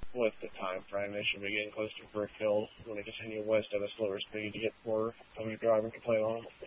With the time frame, they should be getting close to Brick Hill when they continue west at a slower speed to get more of your driving to play on them.